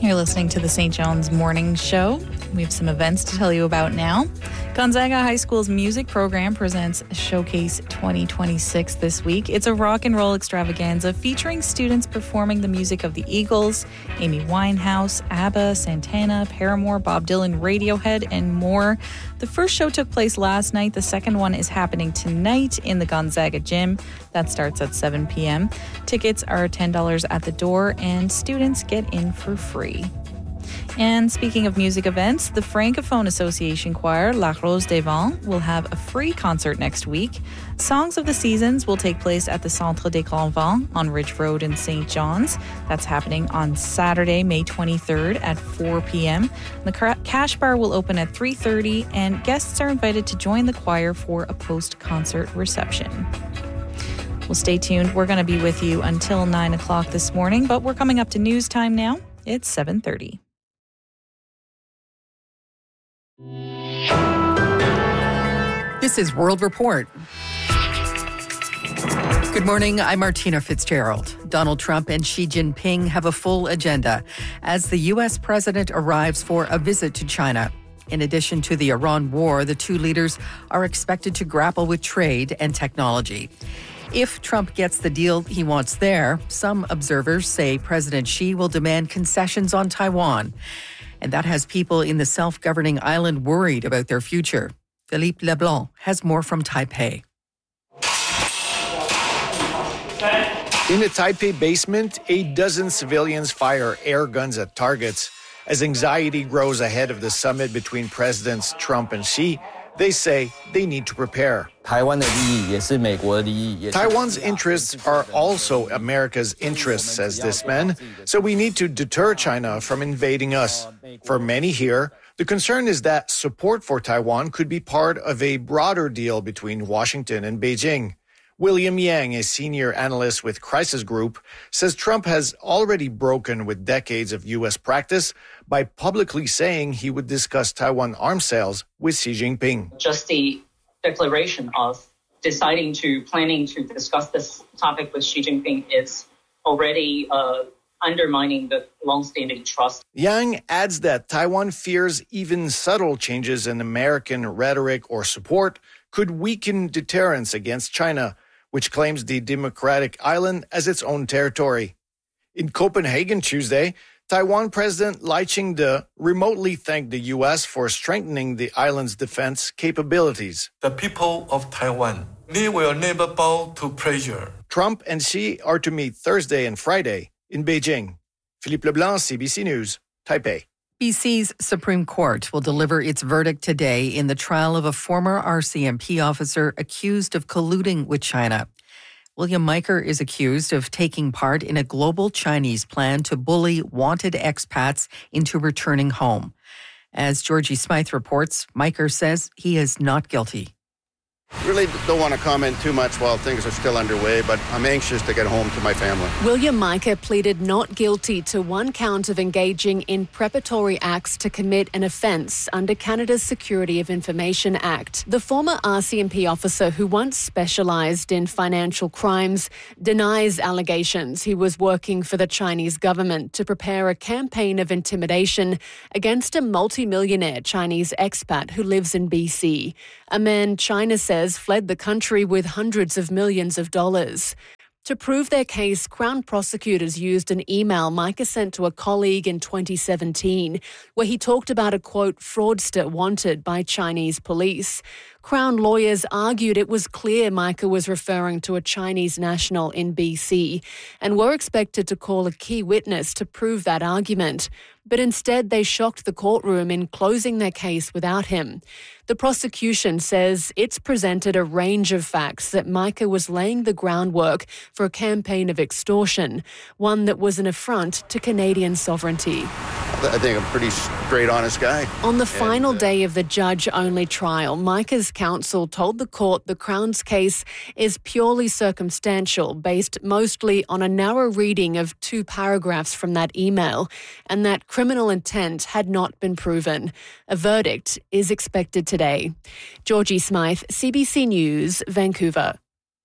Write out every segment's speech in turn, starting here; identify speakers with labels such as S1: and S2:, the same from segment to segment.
S1: You're listening to the St. John's Morning Show. We have some events to tell you about now. Gonzaga High School's music program presents Showcase 2026 this week. It's a rock and roll extravaganza featuring students performing the music of the Eagles, Amy Winehouse, ABBA, Santana, Paramore, Bob Dylan, Radiohead, and more. The first show took place last night. The second one is happening tonight in the Gonzaga Gym. That starts at 7 p.m. Tickets are $10 at the door, and students get in for free. And speaking of music events, the Francophone Association Choir, La Rose des Vents, will have a free concert next week. Songs of the Seasons will take place at the Centre des Grands Vents on Ridge Road in St. John's. That's happening on Saturday, May 23rd at 4 p.m. The Cash Bar will open at 3:30, and guests are invited to join the choir for a post-concert reception. Well, stay tuned. We're going to be with you until 9 o'clock this morning, but we're coming up to news time now. It's 7:30.
S2: This is World Report. Good morning, I'm Martina Fitzgerald. Donald Trump and Xi Jinping have a full agenda as the U.S. president arrives for a visit to China. In addition to the Iran war, the two leaders are expected to grapple with trade and technology. If Trump gets the deal he wants there, some observers say President Xi will demand concessions on Taiwan. And that has people in the self-governing island worried about their future. Philippe Leblanc has more from Taipei.
S3: In a Taipei basement, a dozen civilians fire air guns at targets. As anxiety grows ahead of the summit between Presidents Trump and Xi, they say they need to prepare. Taiwan's interests are also America's interests, says this man, so we need to deter China from invading us. For many here, the concern is that support for Taiwan could be part of a broader deal between Washington and Beijing. William Yang, a senior analyst with Crisis Group, says Trump has already broken with decades of U.S. practice by publicly saying he would discuss Taiwan arms sales with Xi Jinping.
S4: Just the declaration of planning to discuss this topic with Xi Jinping is already undermining the long-standing trust.
S3: Yang adds that Taiwan fears even subtle changes in American rhetoric or support could weaken deterrence against China, which claims the democratic island as its own territory. In Copenhagen Tuesday, Taiwan President Lai Ching-te remotely thanked the U.S. for strengthening the island's defense capabilities.
S5: The people of Taiwan, they will never bow to pressure.
S3: Trump and Xi are to meet Thursday and Friday in Beijing. Philippe Leblanc, CBC News, Taipei.
S2: BC's Supreme Court will deliver its verdict today in the trial of a former RCMP officer accused of colluding with China. William Miker is accused of taking part in a global Chinese plan to bully wanted expats into returning home. As Georgie Smythe reports, Miker says he is not guilty.
S6: Really don't want to comment too much while things are still underway, but I'm anxious to get home to my family.
S7: William Miker pleaded not guilty to one count of engaging in preparatory acts to commit an offence under Canada's Security of Information Act. The former RCMP officer, who once specialised in financial crimes, denies allegations he was working for the Chinese government to prepare a campaign of intimidation against a multi-millionaire Chinese expat who lives in BC. A man China says fled the country with hundreds of millions of dollars. To prove their case, Crown prosecutors used an email Miker sent to a colleague in 2017, where he talked about a, quote, fraudster wanted by Chinese police. Crown lawyers argued it was clear Miker was referring to a Chinese national in BC and were expected to call a key witness to prove that argument. But instead, they shocked the courtroom in closing their case without him. The prosecution says it's presented a range of facts that Miker was laying the groundwork for a campaign of extortion, one that was an affront to Canadian sovereignty.
S6: I think I'm a pretty straight, honest guy.
S7: On the final day of the judge-only trial, Miker's counsel told the court the Crown's case is purely circumstantial, based mostly on a narrow reading of 2 paragraphs from that email, and that criminal intent had not been proven. A verdict is expected today. Georgie Smythe, CBC News, Vancouver.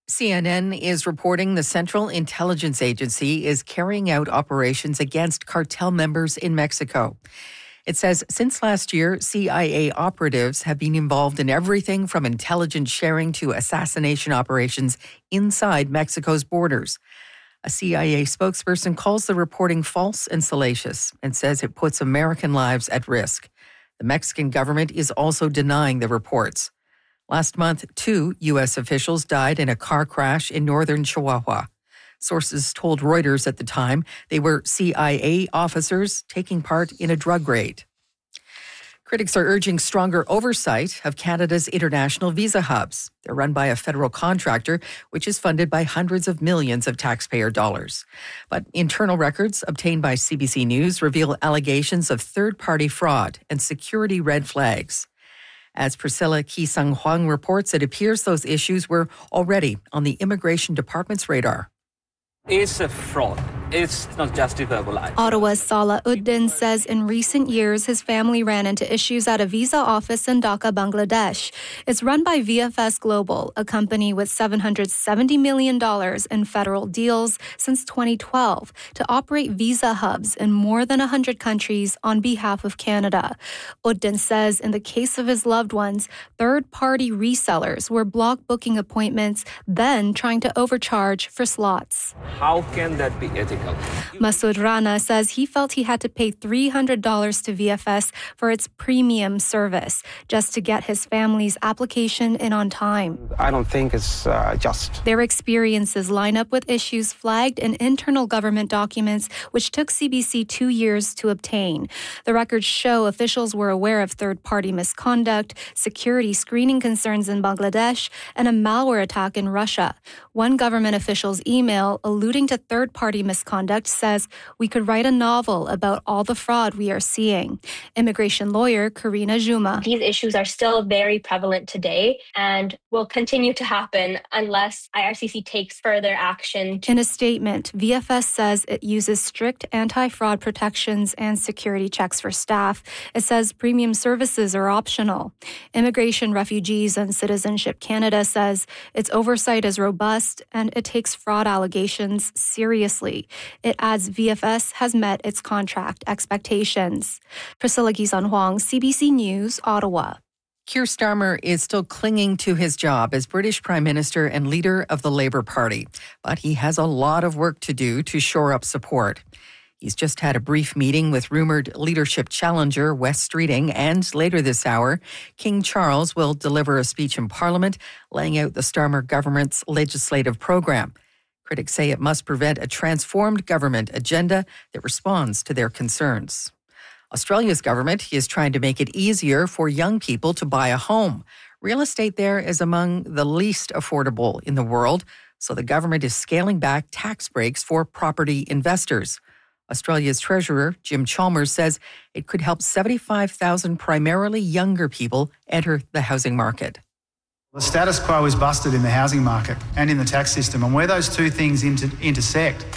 S2: CNN is reporting the Central Intelligence Agency is carrying out operations against cartel members in Mexico. It says since last year, CIA operatives have been involved in everything from intelligence sharing to assassination operations inside Mexico's borders. A CIA spokesperson calls the reporting false and salacious and says it puts American lives at risk. The Mexican government is also denying the reports. Last month, 2 U.S. officials died in a car crash in northern Chihuahua. Sources told Reuters at the time they were CIA officers taking part in a drug raid. Critics are urging stronger oversight of Canada's international visa hubs. They're run by a federal contractor, which is funded by hundreds of millions of taxpayer dollars. But internal records obtained by CBC News reveal allegations of third-party fraud and security red flags. As Priscilla Kisang Huang reports, it appears those issues were already on the Immigration Department's radar.
S8: It's a fraud. It's not justifiable.
S9: Ottawa's Salah Uddin says in recent years his family ran into issues at a visa office in Dhaka, Bangladesh. It's run by VFS Global, a company with $770 million in federal deals since 2012 to operate visa hubs in more than 100 countries on behalf of Canada. Uddin says in the case of his loved ones, third-party resellers were block booking appointments, then trying to overcharge for slots.
S8: How can that be ethical?
S9: Masood Rana says he felt he had to pay $300 to VFS for its premium service just to get his family's application in on time.
S8: I don't think it's just.
S9: Their experiences line up with issues flagged in internal government documents, which took CBC 2 years to obtain. The records show officials were aware of third-party misconduct, security screening concerns in Bangladesh, and a malware attack in Russia. One government official's email alluding to third-party misconduct says, "We could write a novel about all the fraud we are seeing." Immigration lawyer Karina Juma.
S10: These issues are still very prevalent today and will continue to happen unless IRCC takes further action.
S9: In a statement, VFS says it uses strict anti-fraud protections and security checks for staff. It says premium services are optional. Immigration, Refugees and Citizenship Canada says its oversight is robust and it takes fraud allegations seriously. It adds VFS has met its contract expectations. Priscilla Gizan Huang, CBC News, Ottawa.
S2: Keir Starmer is still clinging to his job as British Prime Minister and leader of the Labour Party, but he has a lot of work to do to shore up support. He's just had a brief meeting with rumoured leadership challenger Wes Streeting, and later this hour, King Charles will deliver a speech in Parliament laying out the Starmer government's legislative programme. Critics say it must prevent a transformed government agenda that responds to their concerns. Australia's government is trying to make it easier for young people to buy a home. Real estate there is among the least affordable in the world, so the government is scaling back tax breaks for property investors. Australia's Treasurer, Jim Chalmers, says it could help 75,000 primarily younger people enter the housing market.
S11: The status quo is busted in the housing market and in the tax system, and where those two things intersect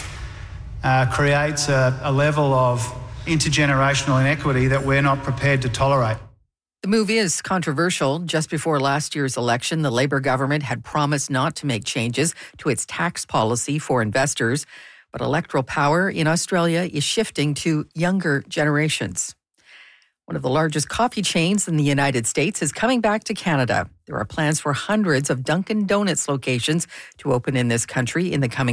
S11: creates a level of intergenerational inequity that we're not prepared to tolerate.
S2: The move is controversial. Just before last year's election, the Labour government had promised not to make changes to its tax policy for investors, but electoral power in Australia is shifting to younger generations. One of the largest coffee chains in the United States is coming back to Canada. There are plans for hundreds of Dunkin' Donuts locations to open in this country in the coming